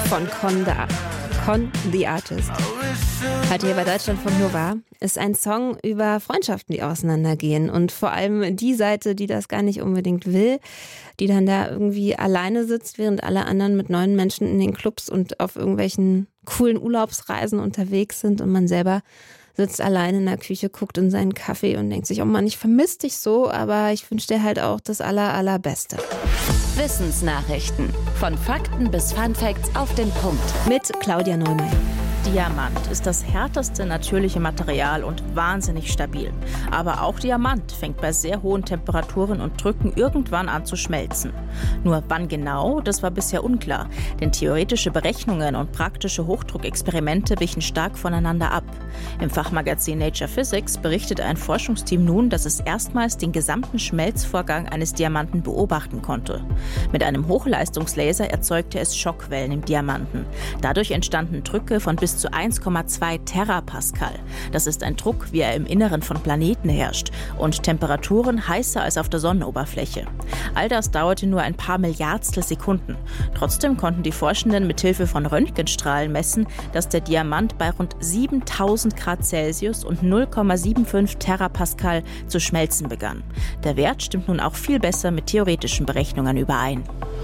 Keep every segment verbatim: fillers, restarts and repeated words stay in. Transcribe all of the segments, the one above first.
von Con the, Con the Artist. Heute hier bei Deutschlandfunk Nova ist ein Song über Freundschaften, die auseinandergehen. Und vor allem die Seite, die das gar nicht unbedingt will, die dann da irgendwie alleine sitzt, während alle anderen mit neuen Menschen in den Clubs und auf irgendwelchen coolen Urlaubsreisen unterwegs sind und man selber sitzt allein in der Küche, guckt in seinen Kaffee und denkt sich, oh Mann, ich vermisse dich so, aber ich wünsche dir halt auch das aller, allerbeste. Wissensnachrichten. Von Fakten bis Funfacts auf den Punkt. Mit Claudia Neumeier. Diamant ist das härteste natürliche Material und wahnsinnig stabil. Aber auch Diamant fängt bei sehr hohen Temperaturen und Drücken irgendwann an zu schmelzen. Nur wann genau, das war bisher unklar, denn theoretische Berechnungen und praktische Hochdruckexperimente wichen stark voneinander ab. Im Fachmagazin Nature Physics berichtet ein Forschungsteam nun, dass es erstmals den gesamten Schmelzvorgang eines Diamanten beobachten konnte. Mit einem Hochleistungslaser erzeugte es Schockwellen im Diamanten. Dadurch entstanden Drücke von bis zu eins Komma zwei Terapascal. Das ist ein Druck, wie er im Inneren von Planeten herrscht, und Temperaturen heißer als auf der Sonnenoberfläche. All das dauerte nur ein paar Milliardstel Sekunden. Trotzdem konnten die Forschenden mithilfe von Röntgenstrahlen messen, dass der Diamant bei rund siebentausend Grad Celsius und null Komma fünfundsiebzig Terapascal zu schmelzen begann. Der Wert stimmt nun auch viel besser mit theoretischen Berechnungen überein.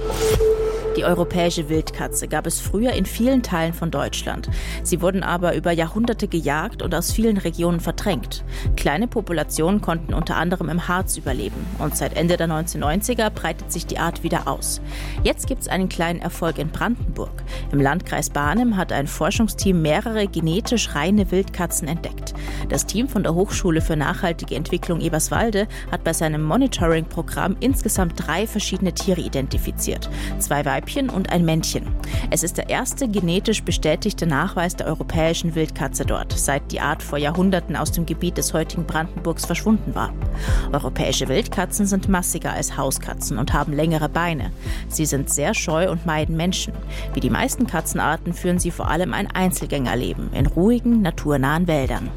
Die europäische Wildkatze gab es früher in vielen Teilen von Deutschland. Sie wurden aber über Jahrhunderte gejagt und aus vielen Regionen verdrängt. Kleine Populationen konnten unter anderem im Harz überleben. Und seit Ende der neunzehnhundertneunziger breitet sich die Art wieder aus. Jetzt gibt es einen kleinen Erfolg in Brandenburg. Im Landkreis Barnim hat ein Forschungsteam mehrere genetisch reine Wildkatzen entdeckt. Das Team von der Hochschule für nachhaltige Entwicklung Eberswalde hat bei seinem Monitoring-Programm insgesamt drei verschiedene Tiere identifiziert. Zwei Weibchen und ein Männchen. Es ist der erste genetisch bestätigte Nachweis der europäischen Wildkatze dort, seit die Art vor Jahrhunderten aus dem Gebiet des heutigen Brandenburgs verschwunden war. Europäische Wildkatzen sind massiger als Hauskatzen und haben längere Beine. Sie sind sehr scheu und meiden Menschen. Wie die meisten Katzenarten führen sie vor allem ein Einzelgängerleben in ruhigen, naturnahen Wäldern.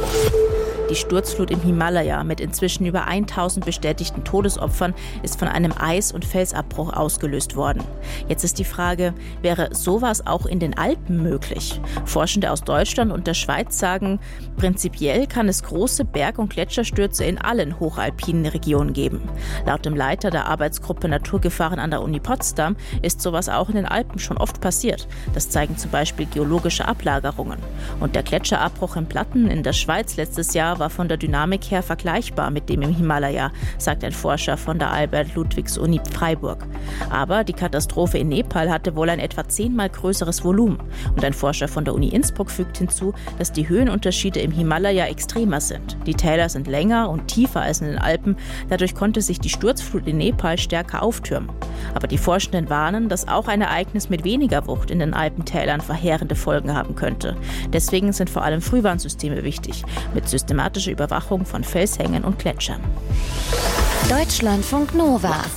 Die Sturzflut im Himalaya mit inzwischen über tausend bestätigten Todesopfern ist von einem Eis- und Felsabbruch ausgelöst worden. Jetzt ist die Frage, wäre sowas auch in den Alpen möglich? Forschende aus Deutschland und der Schweiz sagen, prinzipiell kann es große Berg- und Gletscherstürze in allen hochalpinen Regionen geben. Laut dem Leiter der Arbeitsgruppe Naturgefahren an der Uni Potsdam ist sowas auch in den Alpen schon oft passiert. Das zeigen zum Beispiel geologische Ablagerungen. Und der Gletscherabbruch in Platten in der Schweiz letztes Jahr war von der Dynamik her vergleichbar mit dem im Himalaya, sagt ein Forscher von der Albert-Ludwigs-Uni Freiburg. Aber die Katastrophe in Nepal hatte wohl ein etwa zehnmal größeres Volumen. Und ein Forscher von der Uni Innsbruck fügt hinzu, dass die Höhenunterschiede im Himalaya extremer sind. Die Täler sind länger und tiefer als in den Alpen, dadurch konnte sich die Sturzflut in Nepal stärker auftürmen. Aber die Forschenden warnen, dass auch ein Ereignis mit weniger Wucht in den Alpentälern verheerende Folgen haben könnte. Deswegen sind vor allem Frühwarnsysteme wichtig, mit systematischer Überwachung von Felshängen und Gletschern. Deutschlandfunk Nova.